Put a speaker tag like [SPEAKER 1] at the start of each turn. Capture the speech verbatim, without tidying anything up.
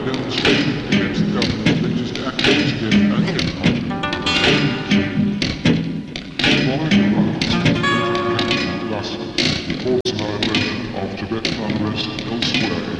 [SPEAKER 1] demonstration against the government that just activated and hip-hop. Following the rise of thus caused annihilation of Tibetan unrest elsewhere